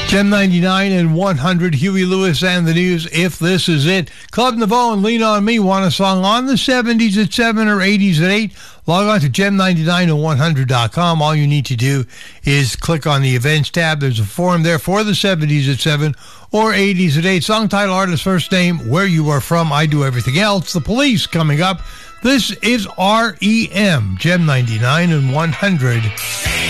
Gem 99 and 100, Huey Lewis and the News, If This Is It. Club Nouveau and Lean On Me. Want a song on the 70s at 7 or 80s at 8? Log on to gem99and100.com. All you need to do is click on the events tab. There's a forum there for the 70s at 7 or 80s at 8. Song title, artist, first name, where you are from. I do everything else. The Police coming up. This is REM, Gem 99 and 100.